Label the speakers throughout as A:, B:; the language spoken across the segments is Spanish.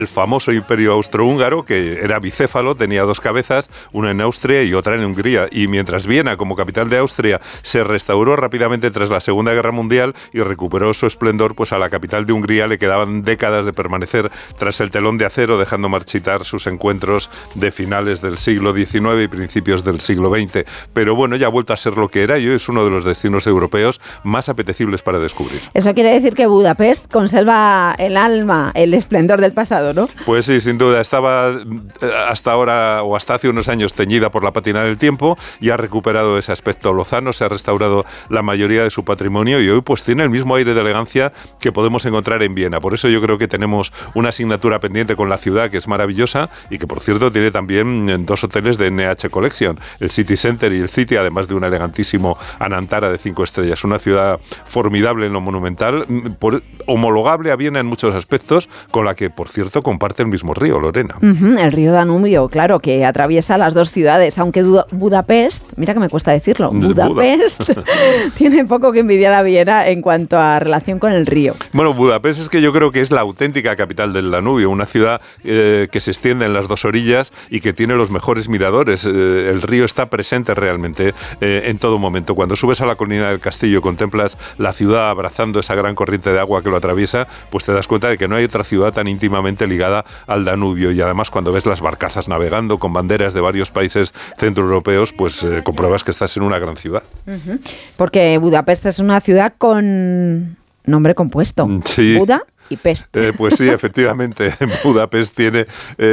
A: el famoso imperio austrohúngaro, que era bicéfalo, tenía dos cabezas, una en Austria y otra en Hungría. Y mientras Viena, como capital de Austria, se restauró rápidamente tras la Segunda Guerra Mundial y recuperó su esplendor, pues a la capital de Hungría le quedaban décadas de permanecer tras el telón de acero, dejando marchitar sus encuentros de finales del siglo XIX y principios del siglo XX. Pero bueno, ya ha vuelto a ser lo que era y hoy es uno de los destinos europeos más apetecibles para descubrir.
B: Eso quiere decir que Budapest conserva el alma, el esplendor del pasado, ¿no?
A: Pues sí, sin duda. Estaba hasta ahora o hasta hace unos años teñida por la pátina del tiempo y ha recuperado ese aspecto lozano, se ha restaurado la mayoría de su patrimonio y hoy pues tiene el mismo aire de elegancia que podemos encontrar en Viena. Por eso yo creo que tenemos una asignatura pendiente con la ciudad que es maravillosa y que por cierto tiene también dos hoteles de NH Collection, el City Center y el City, además de un elegantísimo Anantara de 5 estrellas. Una ciudad formidable en lo monumental, homologable a Viena en muchos aspectos, con la que por cierto comparte el mismo río, Lorena.
B: El río Danubio, claro, que atraviesa las dos ciudades, aunque Budapest, mira que me cuesta decirlo, Budapest tiene poco que envidiar a Viena en cuanto a relación con el río.
A: Bueno, Budapest es que yo creo que es la auténtica capital del Danubio, una ciudad que se extiende en las dos orillas y que tiene los mejores miradores. El río está presente realmente en todo momento. Cuando subes a la colina del castillo y contemplas la ciudad abrazando esa gran corriente de agua que lo atraviesa, pues te das cuenta de que no hay otra ciudad tan íntimamente ligada al Danubio. Y además cuando ves las barcazas navegando con banderas de varios países centroeuropeos, pues compruebas que estás en una gran ciudad.
B: Porque Budapest es una ciudad con nombre compuesto.
A: Sí.
B: Buda y Pest.
A: Pues sí, efectivamente, Budapest tiene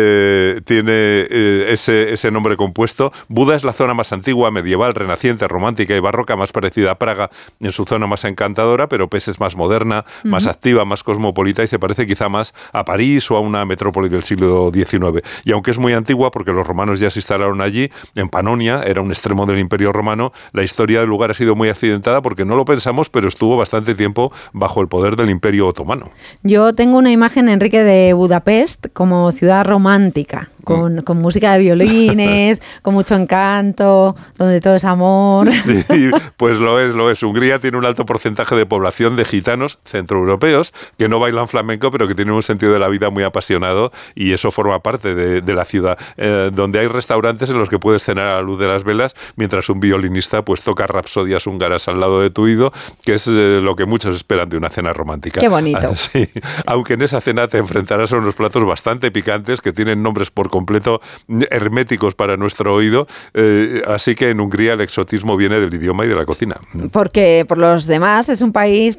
A: ese nombre compuesto. Buda es la zona más antigua, medieval, renaciente, romántica y barroca, más parecida a Praga en su zona más encantadora, pero Pest es más moderna, más activa, más cosmopolita y se parece quizá más a París o a una metrópoli del siglo XIX. Y aunque es muy antigua, porque los romanos ya se instalaron allí, en Panonia, era un extremo del Imperio Romano, la historia del lugar ha sido muy accidentada porque no lo pensamos, pero estuvo bastante tiempo bajo el poder del Imperio Otomano.
B: Yo tengo una imagen, Enrique, de Budapest como ciudad romántica, con música de violines, con mucho encanto, donde todo es amor.
A: Sí, pues lo es. Hungría tiene un alto porcentaje de población de gitanos centroeuropeos que no bailan flamenco, pero que tienen un sentido de la vida muy apasionado y eso forma parte de la ciudad, donde hay restaurantes en los que puedes cenar a la luz de las velas mientras un violinista pues toca rapsodias húngaras al lado de tu oído, que es lo que muchos esperan de una cena romántica.
B: Qué bonito.
A: Sí. Aunque en esa cena te enfrentarás a unos platos bastante picantes que tienen nombres por completo herméticos para nuestro oído, así que en Hungría el exotismo viene del idioma y de la cocina.
B: Porque por lo demás es un país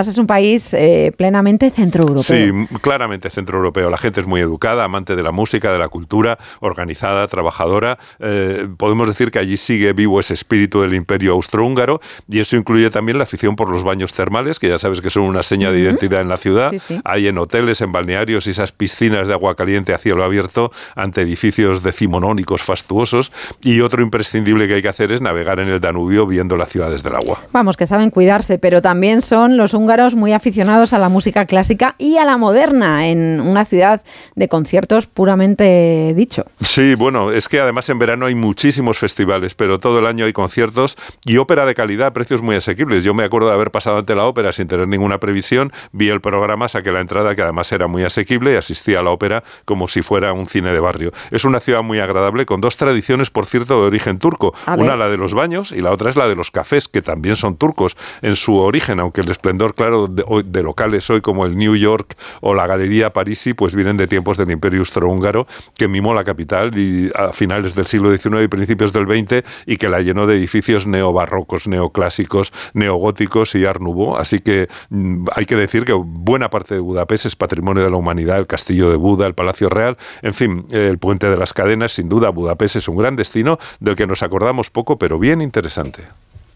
B: plenamente centroeuropeo.
A: Sí, claramente centroeuropeo. La gente es muy educada, amante de la música, de la cultura, organizada, trabajadora. Podemos decir que allí sigue vivo ese espíritu del imperio austrohúngaro y eso incluye también la afición por los baños termales, que ya sabes que son una seña de identidad en la ciudad. Sí, sí. Hay en hoteles, en balnearios y esas piscinas de agua caliente a cielo abierto ante edificios decimonónicos fastuosos, y otro imprescindible que hay que hacer es navegar en el Danubio viendo la ciudad desde el agua.
B: Vamos, que saben cuidarse, pero también son los húngaros muy aficionados a la música clásica y a la moderna, en una ciudad de conciertos puramente dicho.
A: Sí, bueno, es que además en verano hay muchísimos festivales, pero todo el año hay conciertos y ópera de calidad a precios muy asequibles. Yo me acuerdo de haber pasado ante la ópera sin tener ninguna previsión, vi el programa, saqué la entrada, que además era muy asequible, y asistí a la ópera como si fuera un cine de barrio. Es una ciudad muy agradable, con dos tradiciones, por cierto, de origen turco. Una, la de los baños, y la otra es la de los cafés, que también son turcos en su origen, aunque el esplendor, claro, de locales hoy como el New York o la Galería Parisi, pues vienen de tiempos del Imperio Austrohúngaro, que mimó la capital y a finales del siglo XIX y principios del XX, y que la llenó de edificios neobarrocos, neoclásicos, neogóticos y Art Nouveau. Así que hay que decir que buena parte de Budapest es patrimonio de la humanidad, el castillo de Buda, el Palacio Real, en fin, el puente de las cadenas. Sin duda, Budapest es un gran destino del que nos acordamos poco, pero bien interesante.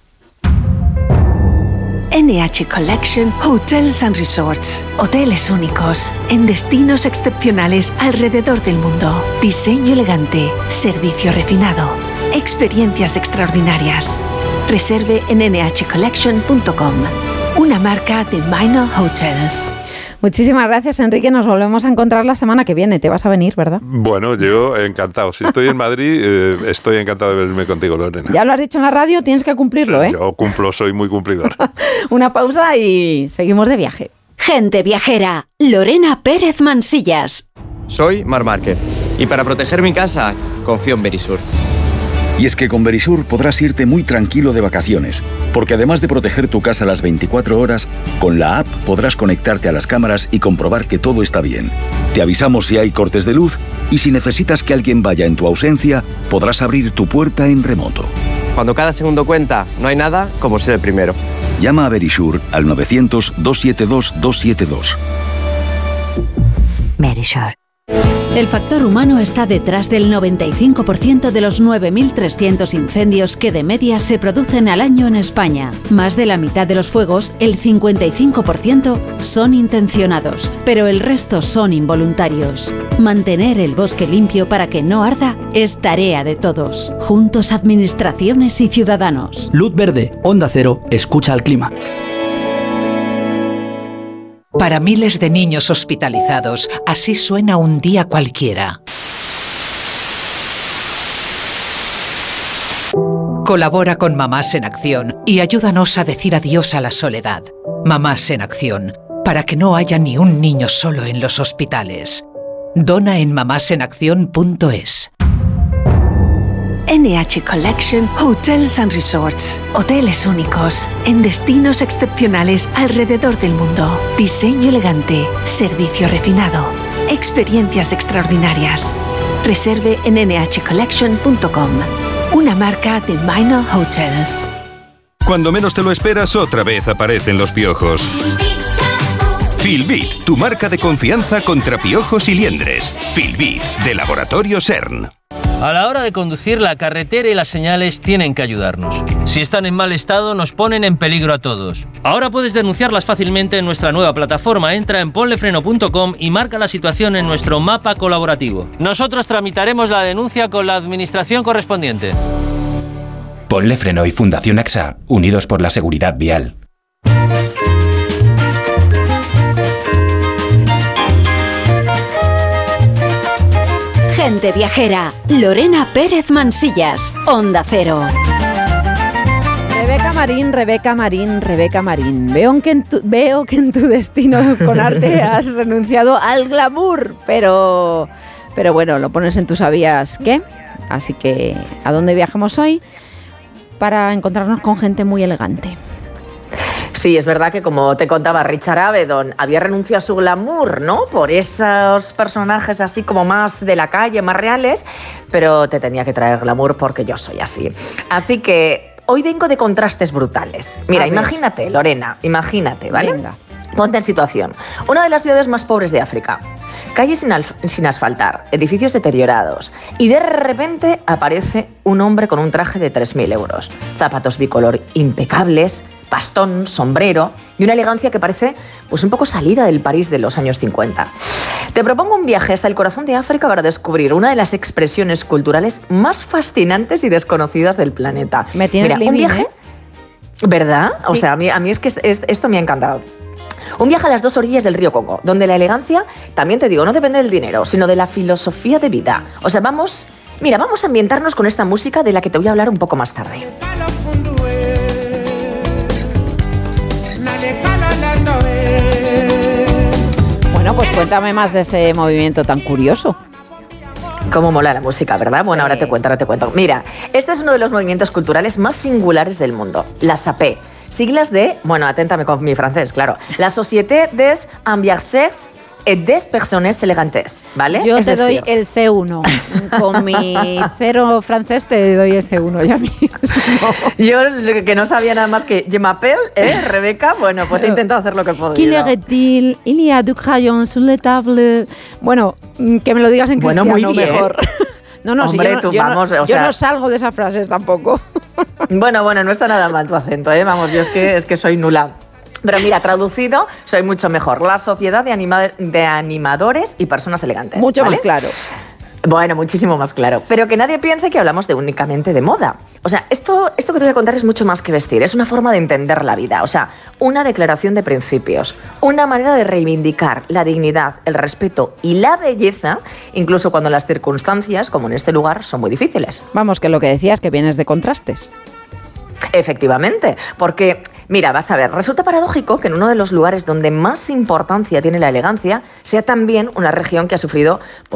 C: NH Collection Hotels and Resorts. Hoteles únicos en destinos excepcionales alrededor del mundo. Diseño elegante, servicio refinado, experiencias extraordinarias. Reserve en nhcollection.com. Una marca de Minor Hotels.
B: Muchísimas gracias, Enrique. Nos volvemos a encontrar la semana que viene. Te vas a venir, ¿verdad?
A: Bueno, yo encantado. Si estoy en Madrid, estoy encantado de verme contigo, Lorena.
B: Ya lo has dicho en la radio, tienes que cumplirlo, ¿eh?
A: Yo cumplo, soy muy cumplidor.
B: Una pausa y seguimos de viaje.
C: Gente viajera, Lorena Pérez Mansillas.
D: Soy Marc Márquez. Y para proteger mi casa, confío en Verisur.
E: Y es que con Verisur podrás irte muy tranquilo de vacaciones, porque además de proteger tu casa las 24 horas, con la app podrás conectarte a las cámaras y comprobar que todo está bien. Te avisamos si hay cortes de luz y si necesitas que alguien vaya en tu ausencia, podrás abrir tu puerta en remoto.
D: Cuando cada segundo cuenta, no hay nada como ser el primero.
E: Llama a Verisur al 900-272-272.
F: Verisur. El factor humano está detrás del 95% de los 9.300 incendios que de media se producen al año en España. Más de la mitad de los fuegos, el 55%, son intencionados, pero el resto son involuntarios. Mantener el bosque limpio para que no arda es tarea de todos. Juntos, administraciones y ciudadanos.
G: Luz verde, Onda Cero, escucha al clima.
H: Para miles de niños hospitalizados, así suena un día cualquiera. Colabora con Mamás en Acción y ayúdanos a decir adiós a la soledad. Mamás en Acción, para que no haya ni un niño solo en los hospitales. Dona en mamásenacción.es.
C: NH Collection Hotels and Resorts. Hoteles únicos, en destinos excepcionales alrededor del mundo. Diseño elegante, servicio refinado, experiencias extraordinarias. Reserve en nhcollection.com. Una marca de Minor Hotels.
I: Cuando menos te lo esperas, otra vez aparecen los piojos. Filbit, tu marca de confianza contra piojos y liendres. Filbit, de Laboratorio CERN.
J: A la hora de conducir, la carretera y las señales tienen que ayudarnos. Si están en mal estado, nos ponen en peligro a todos. Ahora puedes denunciarlas fácilmente en nuestra nueva plataforma. Entra en ponlefreno.com y marca la situación en nuestro mapa colaborativo. Nosotros tramitaremos la denuncia con la administración correspondiente.
K: Ponle Freno y Fundación AXA, unidos por la seguridad vial.
F: Gente viajera, Lorena Pérez Mansillas, Onda Cero.
B: Rebeca Marín. Veo que en tu destino con arte has renunciado al glamour, pero bueno, lo pones en tu sabías qué. Así que, ¿a dónde viajamos hoy? Para encontrarnos con gente muy elegante.
L: Sí, es verdad que, como te contaba, Richard Avedon había renunciado a su glamour, ¿no? Por esos personajes así como más de la calle, más reales, pero te tenía que traer glamour porque yo soy así. Así que hoy vengo de contrastes brutales. Mira, imagínate, Lorena, imagínate, ¿vale?
B: Venga.
L: Ponte en situación. Una de las ciudades más pobres de África. Calles sin asfaltar, edificios deteriorados. Y de repente aparece un hombre con un traje de 3.000 euros. Zapatos bicolor impecables, bastón, sombrero y una elegancia que parece pues un poco salida del París de los años 50. Te propongo un viaje hasta el corazón de África para descubrir una de las expresiones culturales más fascinantes y desconocidas del planeta.
B: Me tienes
L: un viaje, ¿verdad? Sí. O sea, a mí es que esto me ha encantado. Un viaje a las dos orillas del río Congo, donde la elegancia, también te digo, no depende del dinero, sino de la filosofía de vida. O sea, vamos a ambientarnos con esta música de la que te voy a hablar un poco más tarde.
B: Bueno, pues cuéntame más de este movimiento tan curioso.
L: Cómo mola la música, ¿verdad? Bueno, sí. Ahora te cuento. Mira, este es uno de los movimientos culturales más singulares del mundo, la SAPE. Siglas de, aténtame con mi francés, claro, la Société des Ambianceurs et des Personnes Elegantes, ¿vale?
B: Yo te doy el C1, con mi cero francés te doy el C1 ya mismo.
L: Yo, que no sabía nada más que je m'appelle, Rebeca, bueno, pues he intentado hacer lo que he podido.
B: Qu'il est-il? Il y a du crayon sur la table. Bueno, que me lo digas en cristiano
L: muy bien.
B: Mejor. No,
L: hombre,
B: si yo no salgo de esas frases tampoco.
L: Bueno, no está nada mal tu acento, ¿eh? Vamos, yo es que soy nula. Pero mira, traducido, soy mucho mejor. La Sociedad de Animadores y Personas Elegantes.
B: Mucho
L: ¿vale?
B: más claro.
L: Bueno, muchísimo más claro. Pero que nadie piense que hablamos únicamente de moda. O sea, esto que te voy a contar es mucho más que vestir. Es una forma de entender la vida. O sea, una declaración de principios. Una manera de reivindicar la dignidad, el respeto y la belleza, incluso cuando las circunstancias, como en este lugar, son muy difíciles.
B: Vamos, que lo que decías, que vienes de contrastes.
L: Efectivamente, porque Mira, vas a ver, resulta paradójico que en uno de los lugares donde más importancia tiene la elegancia sea también una región que ha sufrido pues